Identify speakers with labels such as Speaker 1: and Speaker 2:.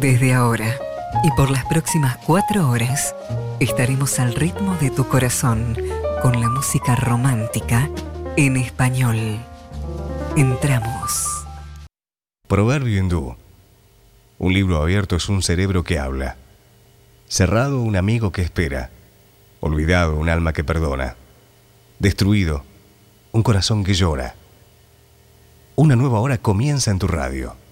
Speaker 1: Desde ahora y por las próximas 4 horas estaremos al ritmo de tu corazón con la música romántica en español. Entramos.
Speaker 2: Proverbio hindú. Un libro abierto es un cerebro que habla. Cerrado, un amigo que espera. Olvidado, un alma que perdona. Destruido, un corazón que llora. Una nueva hora comienza en tu radio.